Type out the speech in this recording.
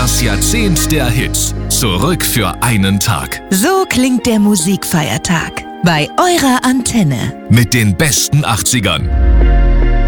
Das Jahrzehnt der Hits. Zurück für einen Tag. So klingt der Musikfeiertag bei eurer Antenne. Mit den besten 80ern.